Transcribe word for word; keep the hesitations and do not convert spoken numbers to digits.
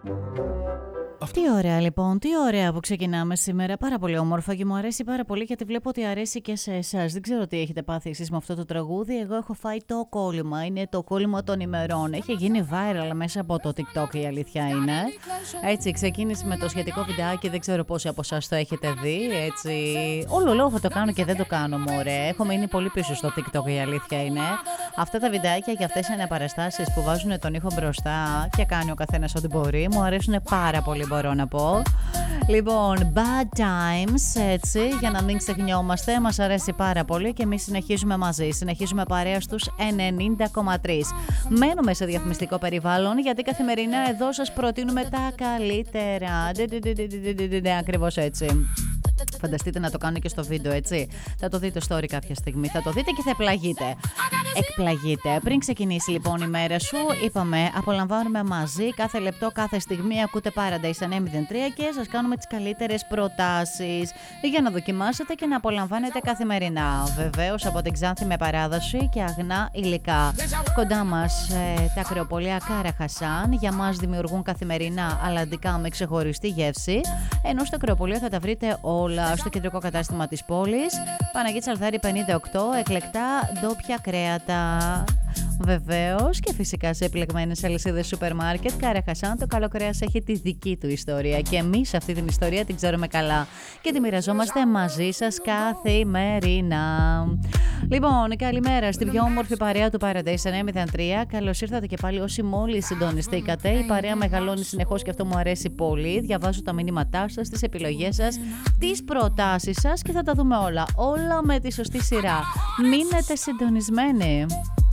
Τι ωραία λοιπόν, τι ωραία που ξεκινάμε σήμερα. Πάρα πολύ όμορφα και μου αρέσει πάρα πολύ γιατί βλέπω ότι αρέσει και σε εσάς. Δεν ξέρω τι έχετε πάθει εσείς με αυτό το τραγούδι. Εγώ έχω φάει το κόλλημα. Είναι το κόλλημα των ημερών. Έχει γίνει viral μέσα από το TikTok, η αλήθεια είναι. Έτσι, ξεκίνησε με το σχετικό βιντεάκι. Δεν ξέρω πόσοι από εσάς το έχετε δει. Έτσι, όλο λέω θα το κάνω και δεν το κάνω, μωρέ. Έχω μείνει πολύ πίσω στο TikTok, η αλήθεια είναι. Αυτά τα βιντεάκια και αυτές οι αναπαραστάσεις που βάζουν τον ήχο μπροστά και κάνει ο καθένας ό,τι μπορεί, μου αρέσουν πάρα πολύ, μπορώ να πω. Λοιπόν, Bad Times, έτσι, για να μην ξεχνιόμαστε, μας αρέσει πάρα πολύ και εμείς συνεχίζουμε μαζί. Συνεχίζουμε παρέα στους ενενήντα κόμμα τρία. Μένουμε σε διαφημιστικό περιβάλλον γιατί καθημερινά εδώ σας προτείνουμε τα καλύτερα. Ακριβώς έτσι. Φανταστείτε να το κάνω και στο βίντεο, έτσι. Θα το δείτε story κάποια στιγμή. Θα το δείτε και θα εκπλαγείτε. Εκπλαγείτε. Πριν ξεκινήσει λοιπόν η μέρα σου, είπαμε, απολαμβάνουμε μαζί κάθε λεπτό, κάθε στιγμή. Ακούτε Paradise εννιακόσια τρία και σας κάνουμε τις καλύτερες προτάσεις για να δοκιμάσετε και να απολαμβάνετε καθημερινά. Βεβαίως από την Ξάνθη με παράδοση και αγνά υλικά. Κοντά μας ε, τα κρεοπολία Κάρα Χασάν για μας δημιουργούν καθημερινά αλλαντικά με ξεχωριστή γεύση. Ενώ στα κρεοπολία θα τα βρείτε όλα στο κεντρικό κατάστημα της πόλης. Παναγίτης Αλθάρη πενήντα οκτώ, εκλεκτά ντόπια κρέατα. Βεβαίως και φυσικά σε επιλεγμένες αλυσίδες σούπερ μάρκετ. Κάρα Χασάν, το καλό κρέας έχει τη δική του ιστορία και εμείς αυτή την ιστορία την ξέρουμε καλά και τη μοιραζόμαστε μαζί σας καθημερινά. Λοιπόν, καλημέρα στην πιο όμορφη παρέα του Paradise εννιακόσια τρία. Καλώς ήρθατε και πάλι όσοι μόλις συντονιστήκατε. Η παρέα μεγαλώνει συνεχώς και αυτό μου αρέσει πολύ. Διαβάζω τα μηνύματά σας, τις επιλογές σας, τις προτάσεις σας και θα τα δούμε όλα. Όλα με τη σωστή σειρά. Μείνετε συντονισμένοι.